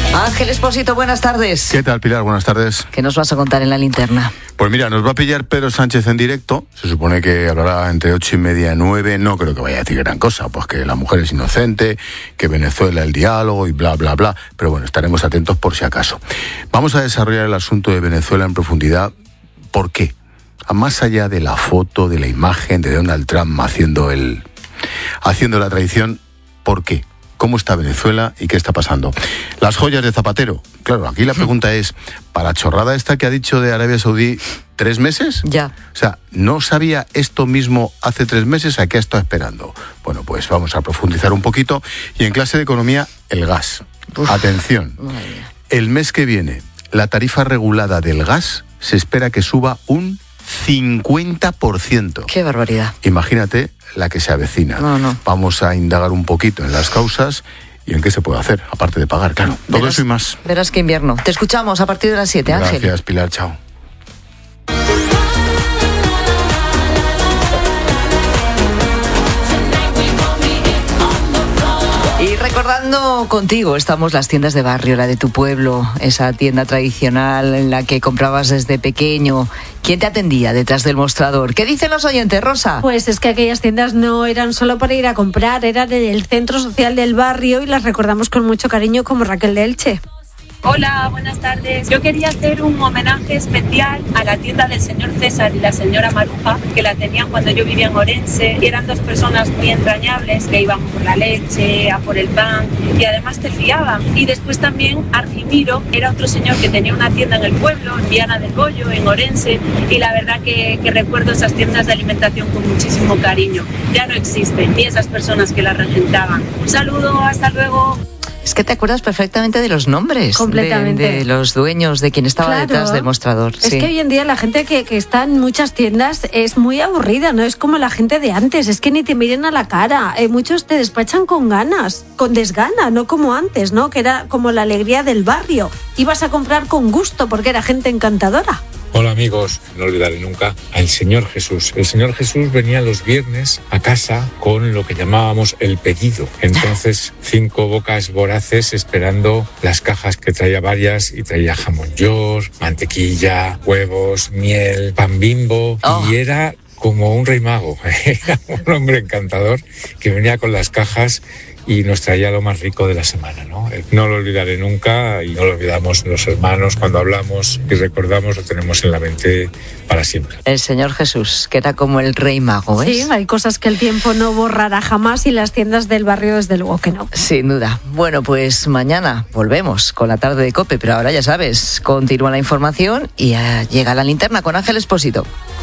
Ángel Expósito, buenas tardes. ¿Qué tal, Pilar? Buenas tardes. ¿Qué nos vas a contar en la linterna? Pues mira, nos va a pillar Pedro Sánchez en directo. Se supone que hablará entre 8:30 y 9. No creo que vaya a decir gran cosa, pues que la mujer es inocente, que Venezuela el diálogo y bla, bla, bla. Pero bueno, estaremos atentos por si acaso. Vamos a desarrollar el asunto de Venezuela en profundidad. ¿Por qué? Más allá de la foto, de la imagen de Donald Trump haciendo la traición, ¿por qué? ¿Cómo está Venezuela y qué está pasando? Las joyas de Zapatero. Claro, aquí la pregunta es, ¿para la chorrada esta que ha dicho de Arabia Saudí 3 meses? Ya. O sea, ¿no sabía esto mismo hace 3 meses? ¿A qué ha estado esperando? Bueno, pues vamos a profundizar un poquito. Y en clase de economía, el gas. Uf. Atención, el mes que viene, la tarifa regulada del gas se espera que suba un 50%. ¡Qué barbaridad! Imagínate la que se avecina. No. Vamos a indagar un poquito en las causas y en qué se puede hacer, aparte de pagar, claro. Todo eso y más. Verás qué invierno. Te escuchamos a partir de las 7, Ángel. Gracias, Pilar. Chao. Y recordando contigo, estamos las tiendas de barrio, la de tu pueblo, esa tienda tradicional en la que comprabas desde pequeño. ¿Quién te atendía detrás del mostrador? ¿Qué dicen los oyentes, Rosa? Pues es que aquellas tiendas no eran solo para ir a comprar, eran en el centro social del barrio y las recordamos con mucho cariño, como Raquel de Elche. Hola, buenas tardes. Yo quería hacer un homenaje especial a la tienda del señor César y la señora Maruja, que la tenían cuando yo vivía en Orense, y eran 2 personas muy entrañables que iban por la leche, a por el pan, y además te fiaban. Y después también Argimiro era otro señor que tenía una tienda en el pueblo, en Viana del Bollo, en Orense, y la verdad que recuerdo esas tiendas de alimentación con muchísimo cariño. Ya no existen, ni esas personas que las regentaban. Un saludo, hasta luego. Es que te acuerdas perfectamente de los nombres. Completamente. De los dueños, de quien estaba detrás del mostrador. Es que hoy en día la gente que está en muchas tiendas es muy aburrida, no es como la gente de antes, es que ni te miren a la cara. Muchos te despachan con ganas, con desgana, no como antes, ¿no? Que era como la alegría del barrio. Ibas a comprar con gusto porque era gente encantadora. Hola amigos, no olvidaré nunca al Señor Jesús. El Señor Jesús venía los viernes a casa con lo que llamábamos el pedido. Entonces 5 bocas voraces esperando las cajas, que traía varias, y traía jamón york, mantequilla, huevos, miel, pan Bimbo. Y era como un rey mago, era un hombre encantador que venía con las cajas y nos traía lo más rico de la semana, ¿no? No lo olvidaré nunca, y no lo olvidamos los hermanos cuando hablamos y recordamos, lo tenemos en la mente para siempre. El Señor Jesús, que era como el rey mago, ¿ves? Sí, hay cosas que el tiempo no borrará jamás y las tiendas del barrio desde luego que no. Sin duda. Bueno, pues mañana volvemos con la tarde de COPE, pero ahora ya sabes, continúa la información y llega la linterna con Ángel Expósito.